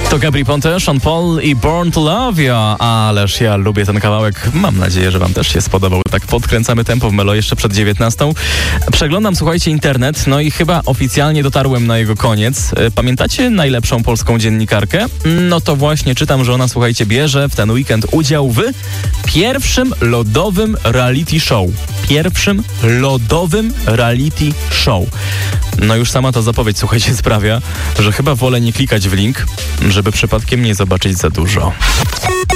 To Gabry Ponte, Sean Paul i Born to Love You. Ależ ja lubię ten kawałek. Mam nadzieję, że wam też się spodobał. Tak podkręcamy tempo w Melo jeszcze przed 19. Przeglądam, słuchajcie, internet, no i chyba oficjalnie dotarłem na jego koniec. Pamiętacie najlepszą polską dziennikarkę? No to właśnie czytam, że ona, słuchajcie, bierze w ten weekend udział w pierwszym lodowym reality show. Pierwszym lodowym reality show. No już sama ta zapowiedź, słuchajcie, sprawia, że chyba wolę nie klikać w link, żeby przypadkiem nie zobaczyć za dużo.